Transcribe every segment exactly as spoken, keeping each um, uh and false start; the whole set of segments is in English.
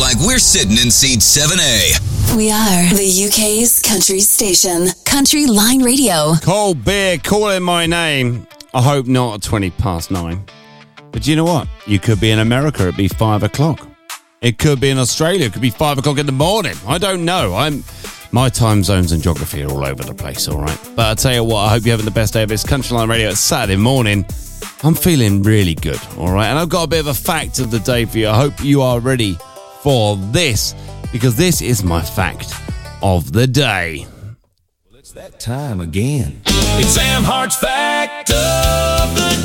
like we're sitting in seat seven A. We are the U K's country station, Country Line Radio. Cold beer calling my name. I hope not at twenty past nine. But you know what? You could be in America, it'd be five o'clock. It could be in Australia, it could be five o'clock in the morning. I don't know. I'm My time zones and geography are all over the place, all right? But I'll tell you what, I hope you're having the best day of this. Country Line Radio. It's Saturday morning. I'm feeling really good, all right? And I've got a bit of a fact of the day for you. I hope you are ready for this, because this is my fact of the day. Well, it's that time again. It's Sam Hart's Fact of the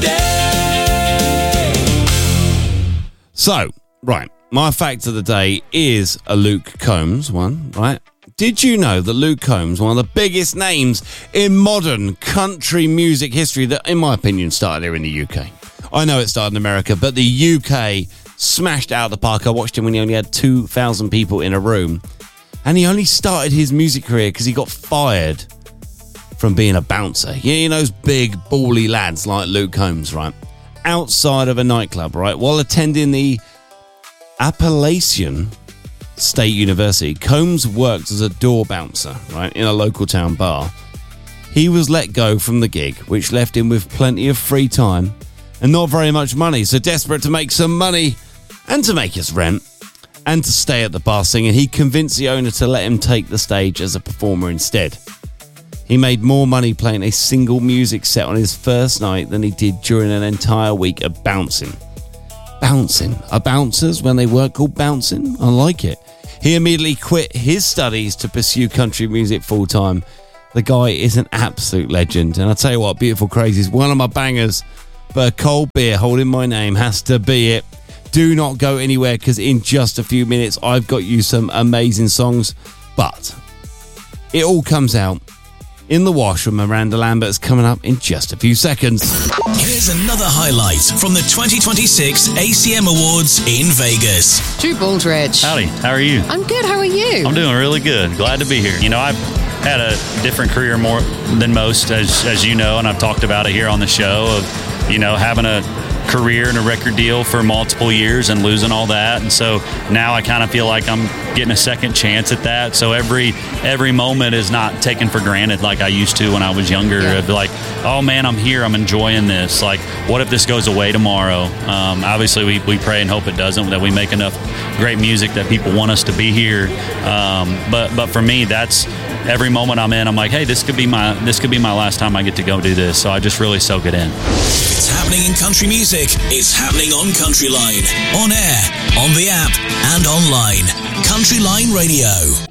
Day. So, right, my fact of the day is a Luke Combs one, right? Did you know that Luke Combs, one of the biggest names in modern country music history, that, in my opinion, started here in the U K? I know it started in America, but the U K smashed out of the park. I watched him when he only had two thousand people in a room. And he only started his music career because he got fired from being a bouncer. You know those big, bally lads like Luke Combs, right? Outside of a nightclub, right? While attending the Appalachian State University, Combs worked as a door bouncer, right, in a local town bar. He was let go from the gig, which left him with plenty of free time and not very much money. So desperate to make some money and to make his rent and to stay at the bar singing, he convinced the owner to let him take the stage as a performer instead. He made more money playing a single music set on his first night than he did during an entire week of bouncing. Bouncing. Are bouncers when they work called bouncing? I like it. He immediately quit his studies to pursue country music full time. The guy is an absolute legend. And I'll tell you what, Beautiful Crazy is one of my bangers. But a cold beer holding my name has to be it. Do not go anywhere, because in just a few minutes I've got you some amazing songs. But it all comes out in the wash with Miranda Lambert's coming up in just a few seconds. Here's another highlight from the twenty twenty-six A C M Awards in Vegas. Drew Baldridge. Howdy, how are you? I'm good, how are you? I'm doing really good. Glad to be here. You know, I've had a different career more than most, as as you know, and I've talked about it here on the show, of, you know, having a career and a record deal for multiple years and losing all that. And so now I kind of feel like I'm getting a second chance at that. So every every moment is not taken for granted like I used to when I was younger. Yeah. Of like, oh man, I'm here, I'm enjoying this. Like, what if this goes away tomorrow? Um, obviously, we, we pray and hope it doesn't, that we make enough great music that people want us to be here. Um, but but for me, that's every moment I'm in, I'm like, hey, this could be my this could be my last time I get to go do this. So I just really soak it in. It's happening in country music. It's happening on Country Line, on air, on the app, and online. Country Line Radio.